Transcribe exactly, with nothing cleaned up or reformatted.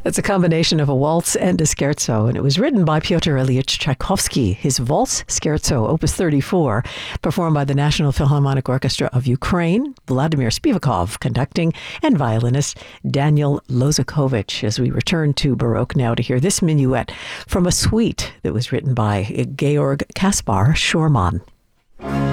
It's a combination of a waltz and a scherzo, and it was written by Pyotr Ilyich Tchaikovsky. His Waltz Scherzo, Opus thirty-four, performed by the National Philharmonic Orchestra of Ukraine, Vladimir Spivakov conducting, and violinist Daniel Lozakovich. As we return to Baroque now to hear this minuet from a suite that was written by Georg Kaspar Schurman.